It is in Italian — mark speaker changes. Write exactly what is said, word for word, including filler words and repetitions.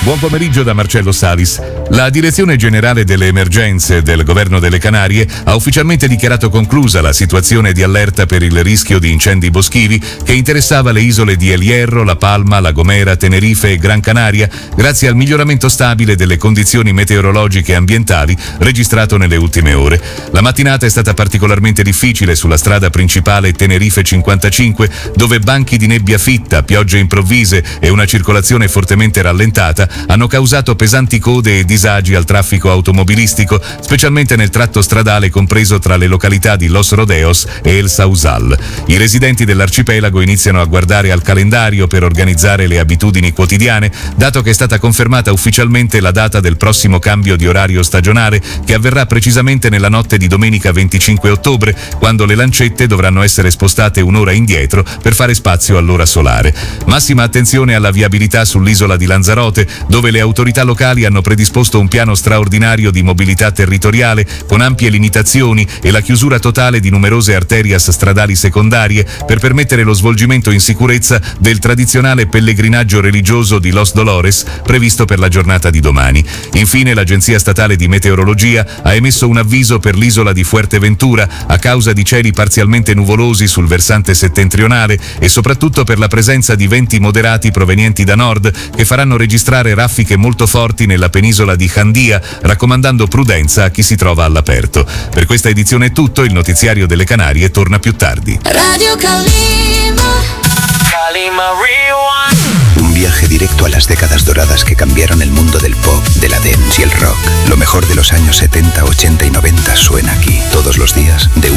Speaker 1: Buon pomeriggio da Marcello Salis. La Direzione Generale delle Emergenze del Governo delle Canarie ha ufficialmente dichiarato conclusa la situazione di allerta per il rischio di incendi boschivi che interessava le isole di El Hierro, La Palma, La Gomera, Tenerife e Gran Canaria, grazie al miglioramento stabile delle condizioni meteorologiche e ambientali registrato nelle ultime ore. La mattinata è stata particolarmente difficile sulla strada principale Tenerife cinquantacinque, dove banchi di nebbia fitta, piogge improvvise e una circolazione fortemente rallentata hanno causato pesanti code e disagi al traffico automobilistico, specialmente nel tratto stradale compreso tra le località di Los Rodeos e El Sauzal. I residenti dell'arcipelago iniziano a guardare al calendario per organizzare le abitudini quotidiane, dato che è stata confermata ufficialmente la data del prossimo cambio di orario stagionale, che avverrà precisamente nella notte di domenica venticinque ottobre, quando le lancette dovranno essere spostate un'ora indietro per fare spazio all'ora solare. Massima attenzione alla viabilità sull'isola di Lanzarote, dove le autorità locali hanno predisposto un piano straordinario di mobilità territoriale con ampie limitazioni e la chiusura totale di numerose arterias stradali secondarie per permettere lo svolgimento in sicurezza del tradizionale pellegrinaggio religioso di Los Dolores previsto per la giornata di domani. Infine, l'Agenzia Statale di Meteorologia ha emesso un avviso per l'isola di Fuerteventura a causa di cieli parzialmente nuvolosi sul versante settentrionale e soprattutto per la presenza di venti moderati provenienti da nord che faranno registrare raffiche molto forti nella penisola di Jandia, raccomandando prudenza a chi si trova all'aperto. Per questa edizione è tutto, il notiziario delle Canarie torna più tardi.
Speaker 2: Radio Calima.
Speaker 3: Calima Rewind.
Speaker 4: Un viaje directo a las décadas doradas que cambiaron el mundo del pop, de la dance y el rock. Lo mejor de los años setenta, ochenta y noventa suena aquí, todos los días, de